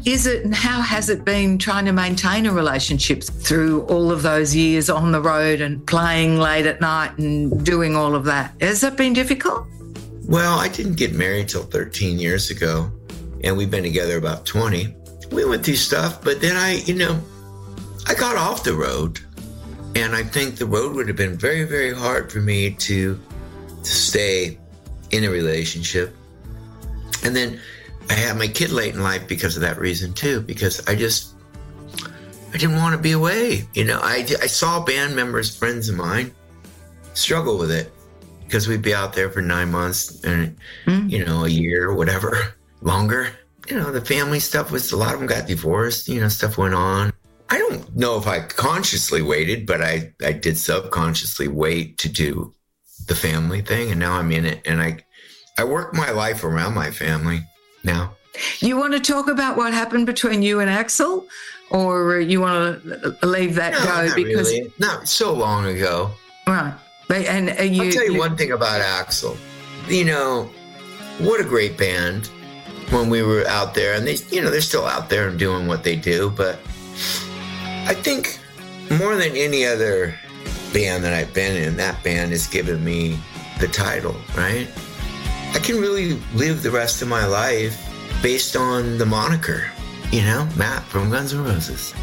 is it and how has it been trying to maintain a relationship through all of those years on the road and playing late at night and doing all of that? Has that been difficult? Well, I didn't get married till 13 years ago, and we've been together about 20. We went through stuff, but then I got off the road, and I think the road would have been very, very hard for me to stay in a relationship. And then I had my kid late in life because of that reason too, because I didn't want to be away. I saw band members, friends of mine, struggle with it because we'd be out there for 9 months and, a year or whatever, longer. The family stuff was, a lot of them got divorced, stuff went on. I don't know if I consciously waited, but I did subconsciously wait to do the family thing. And now I'm in it. And I work my life around my family now. You want to talk about what happened between you and Axl, or you want to leave that go? Not because really. Not so long ago. Right. And I'll tell you one thing about Axl. What a great band when we were out there. And they're still out there and doing what they do. But I think more than any other band that I've been in, that band has given me the title, right? I can really live the rest of my life based on the moniker, Matt from Guns N' Roses.